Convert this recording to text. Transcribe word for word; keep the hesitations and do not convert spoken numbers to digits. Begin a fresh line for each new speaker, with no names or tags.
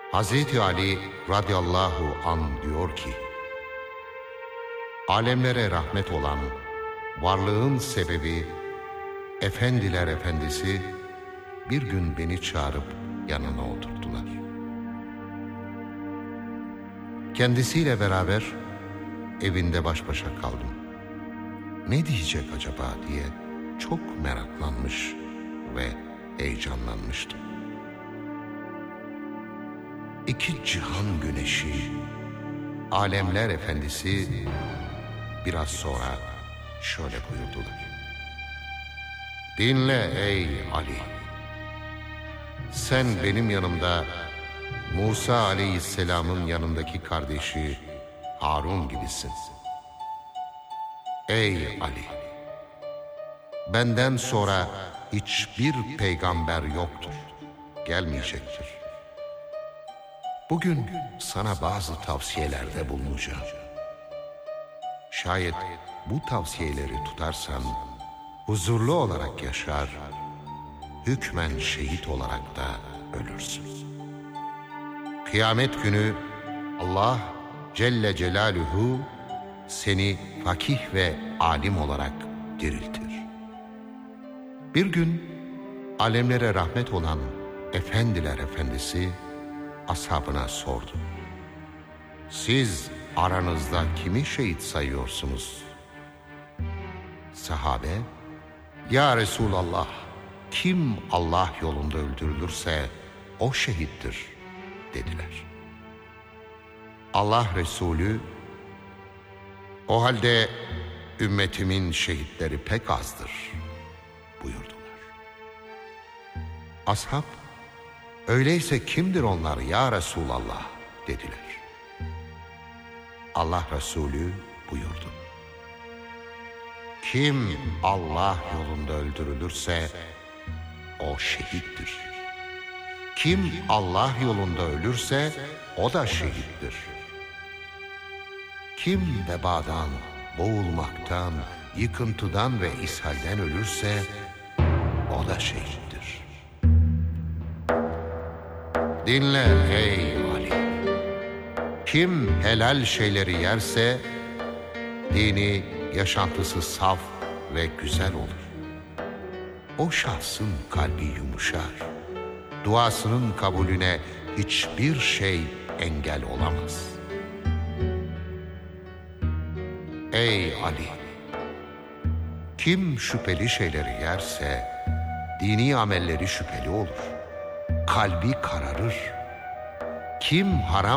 Hazreti Ali radıyallahu an diyor ki, alemlere rahmet olan, varlığın sebebi, efendiler efendisi bir gün beni çağırıp yanına oturttular. Kendisiyle beraber evinde baş başa kaldım. Ne diyecek acaba diye çok meraklanmış ve heyecanlanmıştım. İki cihan güneşi, alemler efendisi biraz sonra şöyle buyurdular. Dinle ey Ali, sen benim yanımda Musa aleyhisselamın yanındaki kardeşi Harun gibisin. Ey Ali, benden sonra hiçbir peygamber yoktur, gelmeyecektir. Bugün sana bazı tavsiyelerde bulunacağım. Şayet bu tavsiyeleri tutarsan huzurlu olarak yaşar, hükmen şehit olarak da ölürsün. Kıyamet günü Allah Celle Celaluhu seni fakih ve alim olarak diriltir. Bir gün alemlere rahmet olan efendiler efendisi ashabına sordu. Siz aranızda kimi şehit sayıyorsunuz? Sahabe, ya Resulallah, kim Allah yolunda öldürülürse o şehittir dediler. Allah Resulü, o halde ümmetimin şehitleri pek azdır buyurdular. Ashab, öyleyse kimdir onlar ya Resulallah dediler. Allah Resulü buyurdu. Kim Allah yolunda öldürülürse o şehittir. Kim Allah yolunda ölürse o da şehittir. Kim vebadan, boğulmaktan, yıkıntıdan ve ishalden ölürse o da şehittir. Dinle ey Ali. Kim helal şeyleri yerse dini, yaşantısı saf ve güzel olur. O şahsın kalbi yumuşar. Duasının kabulüne hiçbir şey engel olamaz. Ey Ali! Kim şüpheli şeyleri yerse dini amelleri şüpheli olur. Kalbi kararır. Kim haram